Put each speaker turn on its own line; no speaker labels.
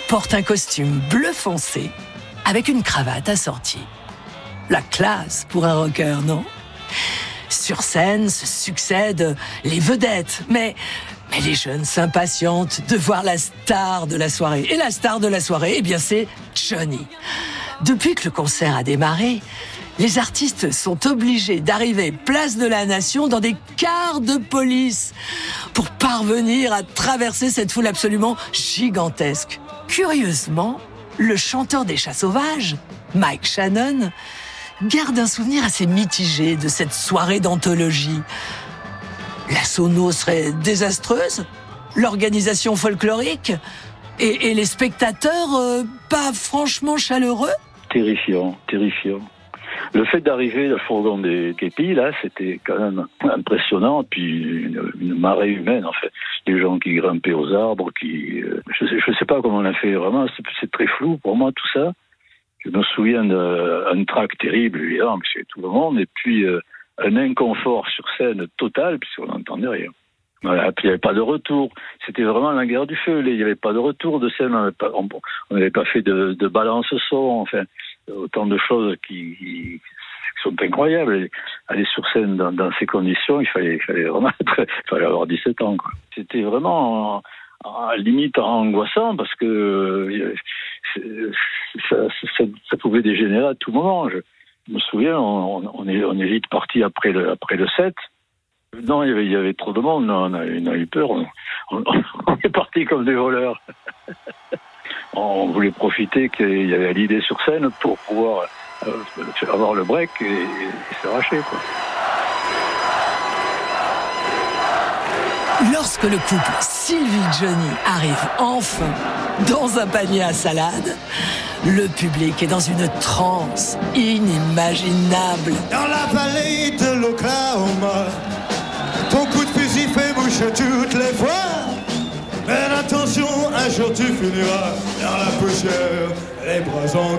porte un costume bleu foncé avec une cravate assortie. La classe pour un rocker, non ? Sur scène se succèdent les vedettes, mais les jeunes s'impatientent de voir la star de la soirée. Et la star de la soirée, eh bien c'est Johnny. Depuis que le concert a démarré, les artistes sont obligés d'arriver place de la Nation dans des cars de police pour parvenir à traverser cette foule absolument gigantesque. Curieusement, le chanteur des Chats Sauvages, Mike Shannon, garde un souvenir assez mitigé de cette soirée d'anthologie. La sono serait désastreuse, l'organisation folklorique et les spectateurs pas franchement chaleureux.
Terrifiant. Le fait d'arriver le fourgon des képis, là, c'était quand même impressionnant. Puis une marée humaine, en fait. Les gens qui grimpaient aux arbres, je sais pas comment on a fait, vraiment, c'est très flou pour moi, tout ça. Je me souviens d'un trac terrible, évidemment, parce que tout le monde, et puis un inconfort sur scène total, puisqu'on n'entendait rien. Voilà, puis il n'y avait pas de retour. C'était vraiment la guerre du feu. Il n'y avait pas de retour de scène. On n'avait pas fait de balance son. Enfin, autant de choses qui sont incroyables. Aller sur scène dans ces conditions, il fallait vraiment avoir 17 ans, quoi. C'était vraiment limite angoissant parce que ça pouvait dégénérer à tout moment. Je me souviens, on est vite parti après le 7. Non, il y avait trop de monde. On a eu peur. On est parti comme des voleurs. On voulait profiter qu'il y avait l'idée sur scène pour pouvoir avoir le break et s'arracher, quoi.
Lorsque le couple Sylvie-Johnny arrive enfin dans un panier à salade, le public est dans une transe inimaginable.
Dans la vallée de l'Oklahoma, ton coup de fusil fait bouche toutes les fois. Mais attention, un jour tu finiras dans la poussière, les bras en